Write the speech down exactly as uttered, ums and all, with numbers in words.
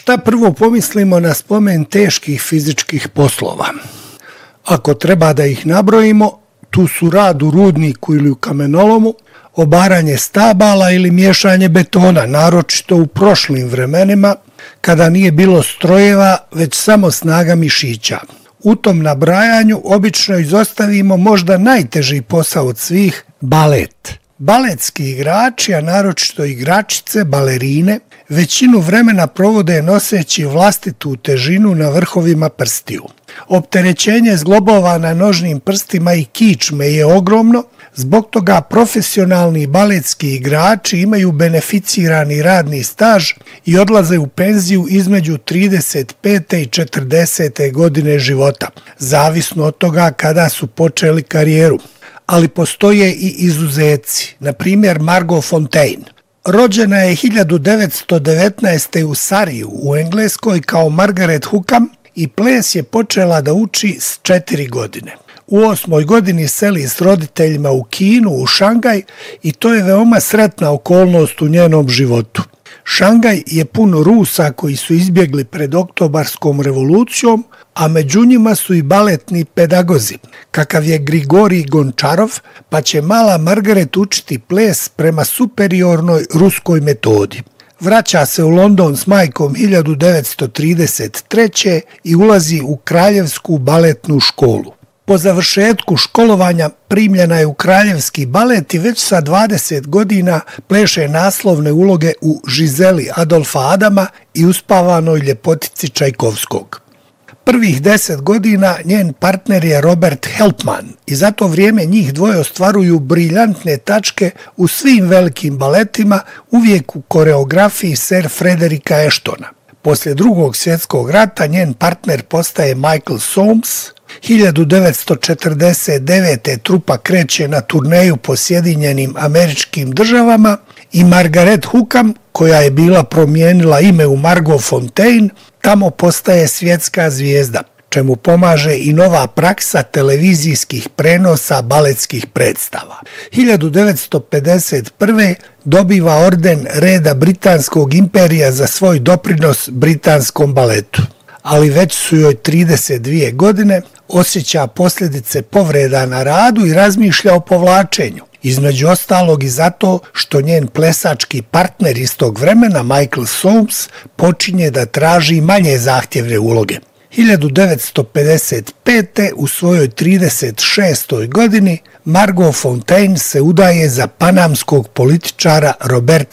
Šta prvo pomislimo na spomen teških fizičkih poslova? Ako treba da ih nabrojimo, tu su rad u rudniku ili u kamenolomu, obaranje stabala ili miješanje betona, naročito u prošlim vremenima, kada nije bilo strojeva, već samo snaga mišića. U tom nabrajanju obično izostavimo možda najteži posao od svih, balet. Baletski igrači, a naročito igračice, balerine, većinu vremena provode noseći vlastitu težinu na vrhovima prstiju. Opterećenje zglobova na nožnim prstima i kičme je ogromno, zbog toga profesionalni baletski igrači imaju beneficirani radni staž i odlaze u penziju između trideset pete i četrdesete godine života, zavisno od toga kada su počeli karijeru. Ali postoje i izuzeci, na primjer Margot Fonteyn. Rođena je hiljadu devetsto devetnaeste. u Sariju u Engleskoj kao Margaret Hookham i ples je počela da uči s četiri godine. U osmoj godini seli s roditeljima u Kinu, u Šangaj, i to je veoma sretna okolnost u njenom životu. Šangaj je pun Rusa koji su izbjegli pred oktobarskom revolucijom, a među njima su i baletni pedagozi, kakav je Grigorij Gončarov, pa će mala Margaret učiti ples prema superiornoj ruskoj metodi. Vraća se u London s majkom hiljadu devetsto trideset treće. i ulazi u Kraljevsku baletnu školu. Po završetku školovanja primljena je u Kraljevski balet i već sa dvadeset godina pleše naslovne uloge u Žizeli Adolfa Adama i Uspavanoj ljepotici Čajkovskog. Prvih deset godina njen partner je Robert Helpman i za to vrijeme njih dvoje ostvaruju briljantne tačke u svim velikim baletima, uvijek u koreografiji Sir Frederika Ashtona. Poslije drugog svjetskog rata njen partner postaje Michael Soames. hiljadu devetsto četrdeset devete. trupa kreće na turneju po Sjedinjenim Američkim Državama i Margaret Hookham, koja je bila promijenila ime u Margot Fonteyn, tamo postaje svjetska zvijezda, čemu pomaže i nova praksa televizijskih prenosa baletskih predstava. hiljadu devetsto pedeset prve. dobiva orden reda Britanskog imperija za svoj doprinos britanskom baletu. Ali već su joj trideset dvije godine, osjeća posljedice povreda na radu i razmišlja o povlačenju. Između ostalog i zato što njen plesački partner iz tog vremena, Michael Soames, počinje da traži manje zahtjevne uloge. hiljadu devetsto pedeset pete. u svojoj trideset šestoj. godini Margot Fonteyn se udaje za panamskog političara Roberta